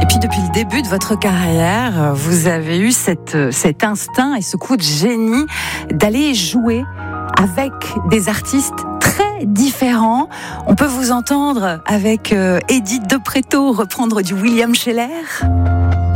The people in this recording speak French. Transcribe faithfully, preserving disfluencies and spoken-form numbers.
Et puis depuis le début de votre carrière, vous avez eu cette, cet instinct et ce coup de génie d'aller jouer avec des artistes très différents. On peut vous entendre avec euh, Edith de Pretto reprendre du William Sheller.